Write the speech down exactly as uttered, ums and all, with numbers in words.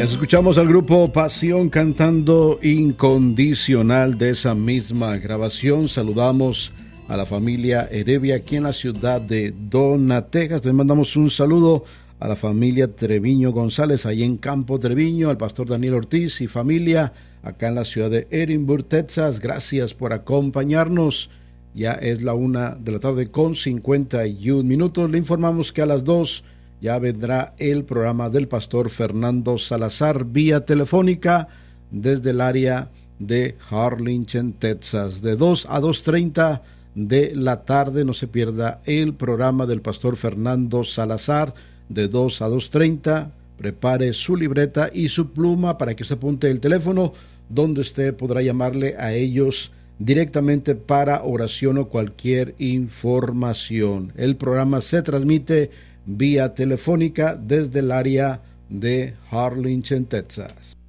Escuchamos al grupo Pasión cantando Incondicional de esa misma grabación. Saludamos a la familia Heredia aquí en la ciudad de Donna, Texas. Les mandamos un saludo a la familia Treviño González, ahí en Campo Treviño, al pastor Daniel Ortiz y familia acá en la ciudad de Edinburgh, Texas. Gracias por acompañarnos. Ya es la una de la tarde con cincuenta y un minutos. Le informamos que a las dos ya vendrá el programa del pastor Fernando Salazar vía telefónica desde el área de Harlingen, Texas. De dos a dos treinta de la tarde, no se pierda el programa del pastor Fernando Salazar de dos a dos treinta. Prepare su libreta y su pluma para que se apunte el teléfono donde usted podrá llamarle a ellos directamente para oración o cualquier información. El programa se transmite vía telefónica desde el área de Harlingen, Texas.